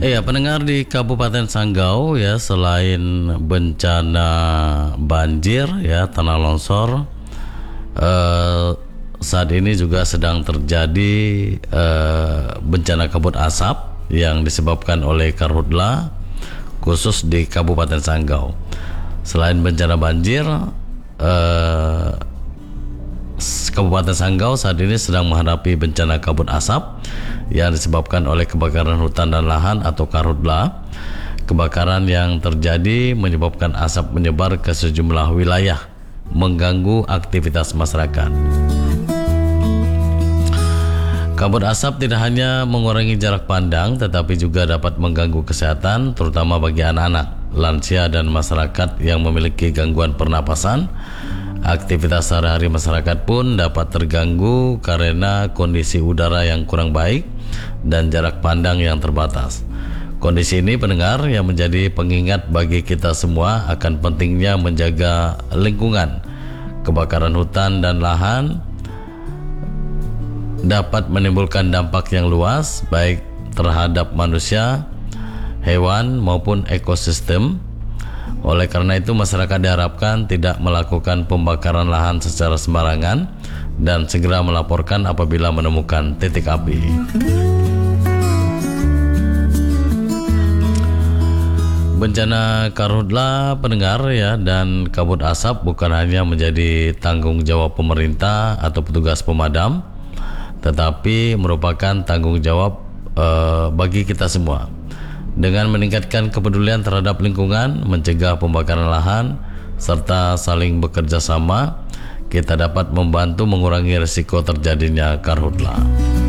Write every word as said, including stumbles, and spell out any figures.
Iya, pendengar di Kabupaten Sanggau ya, selain bencana banjir ya, tanah longsor, eh, saat ini juga sedang terjadi eh, bencana kabut asap yang disebabkan oleh karhutla khusus di Kabupaten Sanggau. Selain bencana banjir, eh, Kabupaten Sanggau saat ini sedang menghadapi bencana kabut asap yang disebabkan oleh kebakaran hutan dan lahan atau karhutla. Kebakaran yang terjadi menyebabkan asap menyebar ke sejumlah wilayah, mengganggu aktivitas masyarakat. Kabut asap tidak hanya mengurangi jarak pandang, tetapi juga dapat mengganggu kesehatan, terutama bagi anak-anak, lansia, dan masyarakat yang memiliki gangguan pernapasan. Aktivitas sehari-hari masyarakat pun dapat terganggu karena kondisi udara yang kurang baik dan jarak pandang yang terbatas. Kondisi ini, pendengar, yang menjadi pengingat bagi kita semua akan pentingnya menjaga lingkungan. Kebakaran hutan dan lahan dapat menimbulkan dampak yang luas baik terhadap manusia, hewan maupun ekosistem. Oleh karena itu, masyarakat diharapkan tidak melakukan pembakaran lahan secara sembarangan dan segera melaporkan apabila menemukan titik api. Bencana karhutla, pendengar ya, dan kabut asap bukan hanya menjadi tanggung jawab pemerintah atau petugas pemadam, tetapi merupakan tanggung jawab uh, bagi kita semua. Dengan meningkatkan kepedulian terhadap lingkungan, mencegah pembakaran lahan, serta saling bekerja sama, kita dapat membantu mengurangi risiko terjadinya karhutla.